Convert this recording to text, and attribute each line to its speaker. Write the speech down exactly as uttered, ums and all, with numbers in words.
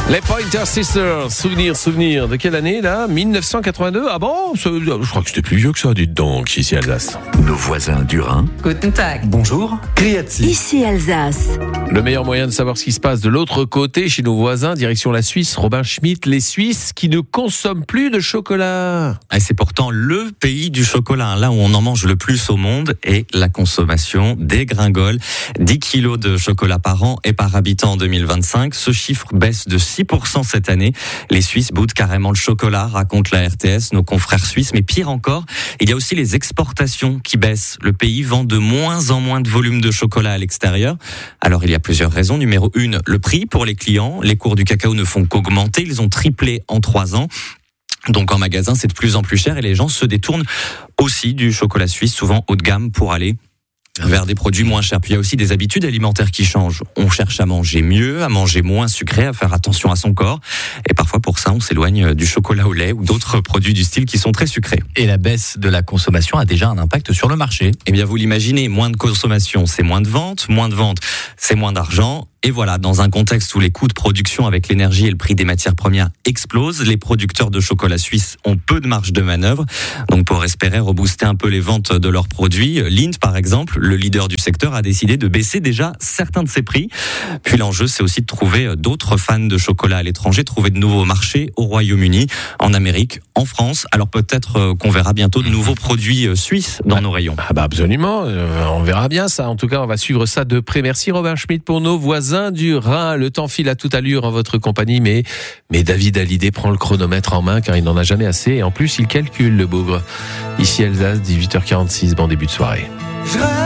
Speaker 1: Les Pointer Sisters, souvenir, souvenir. De quelle année là ? dix-neuf cent quatre-vingt-deux. Ah bon ? Je crois que c'était plus vieux que ça, dites donc, ici Alsace.
Speaker 2: Nos voisins du Rhin.
Speaker 3: Guten Tag.
Speaker 4: Bonjour, Creati.
Speaker 5: Ici Alsace.
Speaker 1: Le meilleur moyen de savoir ce qui se passe de l'autre côté, chez nos voisins, direction la Suisse, Robin Schmitt, les Suisses qui ne consomment plus de chocolat.
Speaker 6: Et c'est pourtant le pays du chocolat, là où on en mange le plus au monde, et la consommation dégringole. dix kilos de chocolat par an et par habitant en deux mille vingt-cinq. Ce chiffre baisse de six pour cent cette année. Les Suisses boutent carrément le chocolat, raconte la R T S, nos confrères suisses. Mais pire encore, il y a aussi les exportations qui baissent. Le pays vend de moins en moins de volume de chocolat à l'extérieur. Alors il y a plusieurs raisons. Numéro une, le prix pour les clients. Les cours du cacao ne font qu'augmenter. Ils ont triplé en trois ans. Donc en magasin, c'est de plus en plus cher et les gens se détournent aussi du chocolat suisse, souvent haut de gamme, pour aller vers des produits moins chers. Puis il y a aussi des habitudes alimentaires qui changent. On cherche à manger mieux, à manger moins sucré, à faire attention à son corps. Et parfois pour ça, on s'éloigne du chocolat au lait ou d'autres produits du style qui sont très sucrés.
Speaker 4: Et la baisse de la consommation a déjà un impact sur le marché.
Speaker 6: Eh bien vous l'imaginez, moins de consommation, c'est moins de ventes. Moins de ventes, c'est moins d'argent. Et voilà, dans un contexte où les coûts de production avec l'énergie et le prix des matières premières explosent, les producteurs de chocolat suisse ont peu de marge de manœuvre. Donc pour espérer rebooster un peu les ventes de leurs produits, Lindt par exemple, le leader du secteur, a décidé de baisser déjà certains de ses prix. Puis l'enjeu, c'est aussi de trouver d'autres fans de chocolat à l'étranger, trouver de nouveaux marchés au Royaume-Uni, en Amérique, en France. Alors peut-être qu'on verra bientôt de nouveaux produits suisses dans nos rayons.
Speaker 1: Ah bah absolument, euh, on verra bien ça. En tout cas, on va suivre ça de près. Merci Robin Schmitt pour nos voisins du Rhin. Le temps file à toute allure en votre compagnie, mais, mais David Hallyday prend le chronomètre en main car il n'en a jamais assez. Et en plus, il calcule le bougre. Ici Alsace, dix-huit heures quarante-six, bon début de soirée.